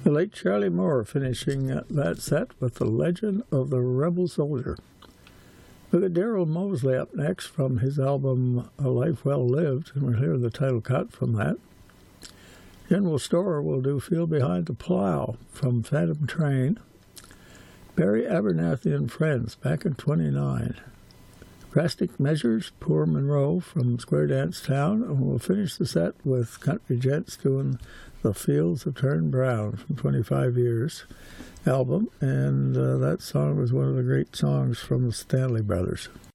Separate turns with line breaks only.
The late Charlie Moore finishing that set with The Legend of the Rebel Soldier. We've got Daryl Mosley up next from his album A Life Well Lived, and we'll hear the title cut from that. General Storer will do Field Behind the Plow from Phantom Train. Barry Abernathy and Friends, back in 29. Drastic Measures, Poor Monroe from Square Dance Town, and we'll finish the set with Country Gents doing The Fields Have Turned Brown from 25 Years album, and that song was one of the great songs from the Stanley Brothers.